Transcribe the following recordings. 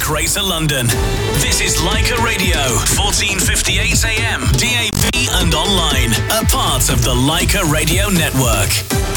Greater London. This is Leica Radio, 1458 AM, DAB and online. A part of the Leica Radio Network.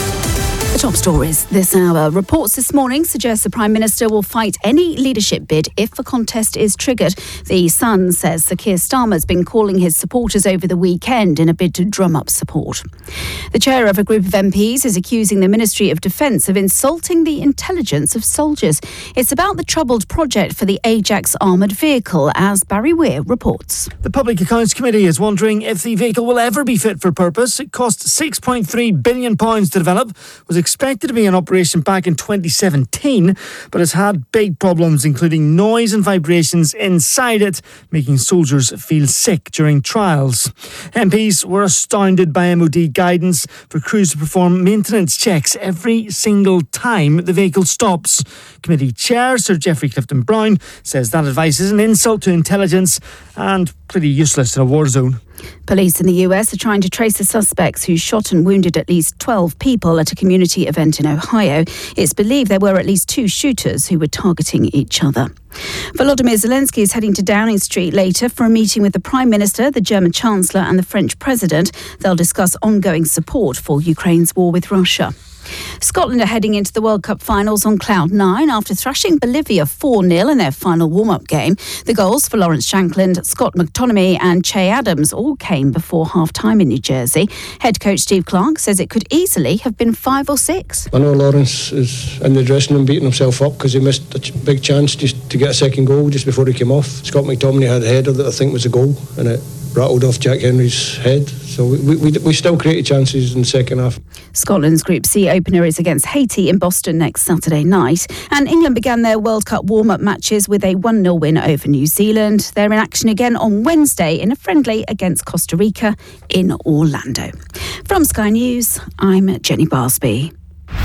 The top stories this hour. Reports this morning suggest the Prime Minister will fight any leadership bid if a contest is triggered. The Sun says Sir Keir Starmer's been calling his supporters over the weekend in a bid to drum up support. The chair of a group of MPs is accusing the Ministry of Defence of insulting the intelligence of soldiers. It's about the troubled project for the Ajax armoured vehicle, as Barry Weir reports. The Public Accounts Committee is wondering if the vehicle will ever be fit for purpose. It cost £6.3 billion to develop, was expected to be in operation back in 2017, but has had big problems, including noise and vibrations inside it, making soldiers feel sick during trials. MPs were astounded by MOD guidance for crews to perform maintenance checks every single time the vehicle stops. Committee Chair Sir Geoffrey Clifton-Brown says that advice is an insult to intelligence and pretty useless in a war zone. Police in the US are trying to trace the suspects who shot and wounded at least 12 people at a community event in Ohio. It's believed there were at least 2 shooters who were targeting each other. Volodymyr Zelensky is heading to Downing Street later for a meeting with the Prime Minister, the German Chancellor and the French President. They'll discuss ongoing support for Ukraine's war with Russia. Scotland are heading into the World Cup finals on cloud 9 after thrashing Bolivia 4-0 in their final warm-up game. The goals for Lawrence Shankland, Scott McTominay and Che Adams all came before half-time in New Jersey. Head coach Steve Clarke says it could easily have been 5 or 6. I know Lawrence is in the dressing room beating himself up because he missed a big chance just to get a second goal just before he came off. Scott McTominay had a header that I think was a goal and it rattled off Jack Henry's head. So we still created chances in the second half. Scotland's Group C opener is against Haiti in Boston next Saturday night. And England began their World Cup warm-up matches with a 1-0 win over New Zealand. They're in action again on Wednesday in a friendly against Costa Rica in Orlando. From Sky News, I'm Jenny Barsby.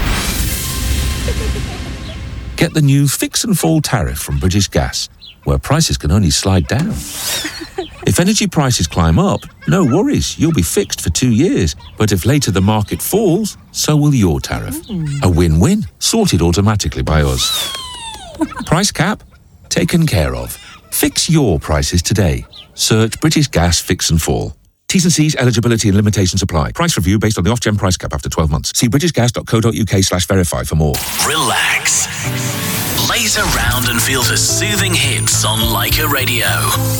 Get the new Fix and Fall tariff from British Gas, where prices can only slide down. If energy prices climb up, no worries, you'll be fixed for 2 years. But if later the market falls, so will your tariff. A win-win, sorted automatically by us. Price cap? Taken care of. Fix your prices today. Search British Gas Fix and Fall. T's and C's, eligibility and limitations apply. Price review based on the Ofgem price cap after 12 months. See britishgas.co.uk/verify for more. Relax. Laze around and feel the soothing hits on Leica Radio.